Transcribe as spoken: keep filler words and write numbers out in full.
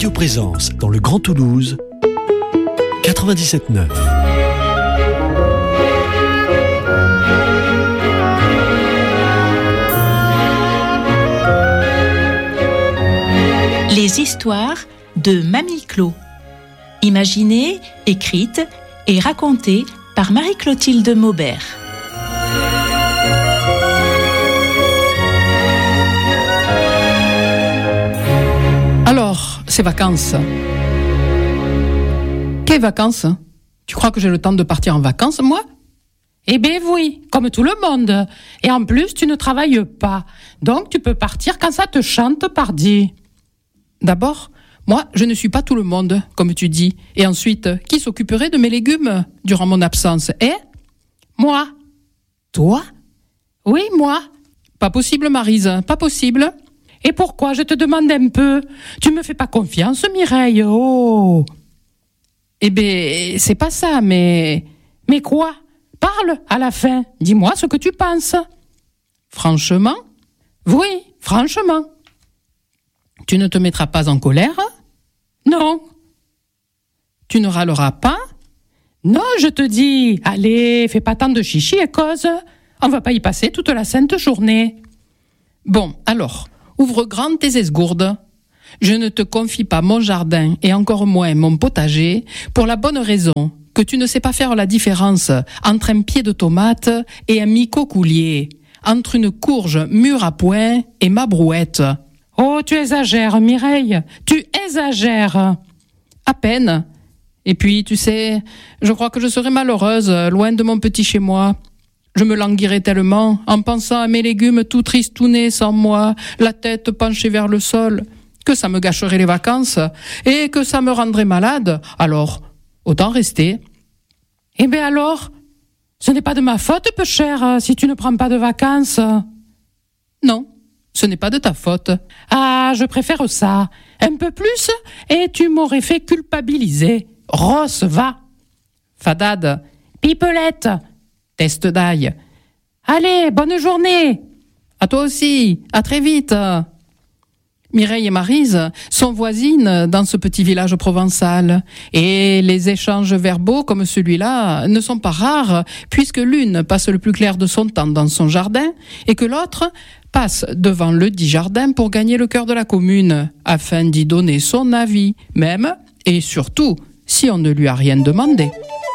Radio Présence dans le Grand Toulouse, quatre-vingt-dix-sept neuf. Les histoires de Mamie Clo. Imaginées, écrites et racontées par Marie-Clotilde Maubert. Alors, ces vacances. Quelles vacances? Tu crois que j'ai le temps de partir en vacances, moi? Eh bien oui, comme tout le monde. Et en plus, tu ne travailles pas. Donc, tu peux partir quand ça te chante, pardi. D'abord, moi, je ne suis pas tout le monde, comme tu dis. Et ensuite, qui s'occuperait de mes légumes durant mon absence, eh? Moi. Toi? Oui, moi. Pas possible, Maryse, pas possible. Et pourquoi? Je te demande un peu. Tu me fais pas confiance, Mireille? Oh. Eh bien, c'est pas ça, mais... Mais quoi? Parle à la fin. Dis-moi ce que tu penses. Franchement? Oui, franchement. Tu ne te mettras pas en colère? Non. Tu ne râleras pas? Non, je te dis. Allez, fais pas tant de chichi et cause. On va pas y passer toute la sainte journée. Bon, alors, ouvre grand tes esgourdes. Je ne te confie pas mon jardin et encore moins mon potager pour la bonne raison que tu ne sais pas faire la différence entre un pied de tomate et un micocoulier, entre une courge mûre à point et ma brouette. Oh, tu exagères, Mireille, tu exagères. À peine. Et puis, tu sais, je crois que je serais malheureuse, loin de mon petit chez-moi. Je me languirais tellement en pensant à mes légumes tout tristounés sans moi, la tête penchée vers le sol, que ça me gâcherait les vacances et que ça me rendrait malade. Alors, autant rester. Eh bien alors, ce n'est pas de ma faute, peu cher, si tu ne prends pas de vacances. Non. Ce n'est pas de ta faute. Ah, je préfère ça. Un peu plus, et tu m'aurais fait culpabiliser. Rosse, va. Fadade. Pipelette. Teste d'ail. Allez, bonne journée. À toi aussi. À très vite. Mireille et Maryse sont voisines dans ce petit village provençal. Et les échanges verbaux comme celui-là ne sont pas rares, puisque l'une passe le plus clair de son temps dans son jardin et que l'autre passe devant le dit jardin pour gagner le cœur de la commune, afin d'y donner son avis, même et surtout si on ne lui a rien demandé.